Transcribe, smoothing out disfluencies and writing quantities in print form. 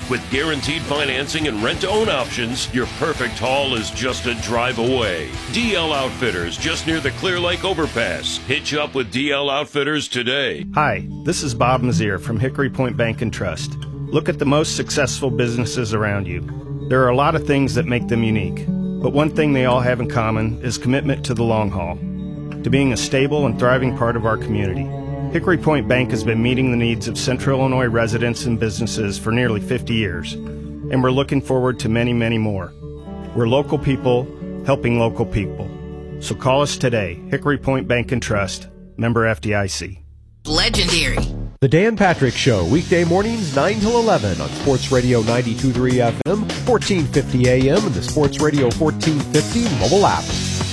With guaranteed financing and rent-to-own options, your perfect haul is just a drive away. DL Outfitters, just near the Clear Lake Overpass. Hitch up with DL Outfitters today. Hi, this is Bob Mazier from Hickory Point Bank and Trust. Look at the most successful businesses around you. There are a lot of things that make them unique, but one thing they all have in common is commitment to the long haul, to being a stable and thriving part of our community. Hickory Point Bank has been meeting the needs of Central Illinois residents and businesses for nearly 50 years, and we're looking forward to many, many more. We're local people helping local people. So call us today, Hickory Point Bank and Trust, member FDIC. Legendary. The Dan Patrick Show, weekday mornings 9 till 11 on Sports Radio 92.3 FM, 1450 AM, and the Sports Radio 1450 mobile app.